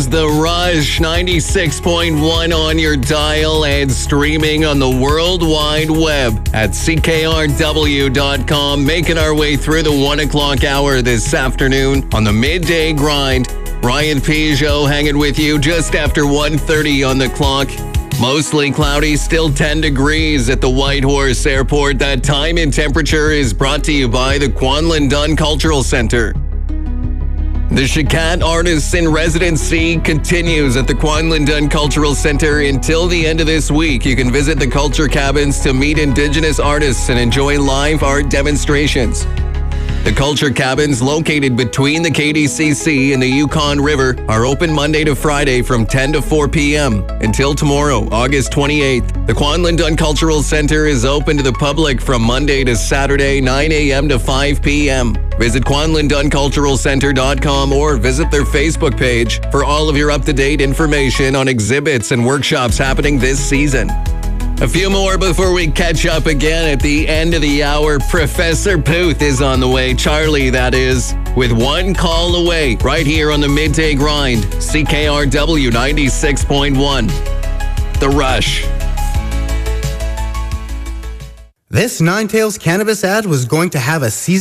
is The Rush, 96.1 on your dial and streaming on the World Wide Web at CKRW.com. Making our way through the 1 o'clock hour this afternoon on the Midday Grind. Ryan Peugeot hanging with you just after 1:30 on the clock. Mostly cloudy, still 10 degrees at the Whitehorse Airport. That time and temperature is brought to you by the Kwanlin Dunn Cultural Center. The Shikaat Artists in Residency continues at the Kwanlin Dunn Cultural Center until the end of this week. You can visit the Culture Cabins to meet Indigenous artists and enjoy live art demonstrations. The Culture Cabins, located between the KDCC and the Yukon River, are open Monday to Friday from 10 to 4 p.m. until tomorrow, August 28th. The Kwanlin Dunn Cultural Center is open to the public from Monday to Saturday, 9 a.m. to 5 p.m. Visit KwanlinDunnCulturalCenter.com or visit their Facebook page for all of your up-to-date information on exhibits and workshops happening this season. A few more before we catch up again at the end of the hour. Professor Puth is on the way. Charlie, that is, with one call away right here on the Midday Grind. CKRW 96.1. The Rush. This Nine Tails Cannabis ad was going to have a season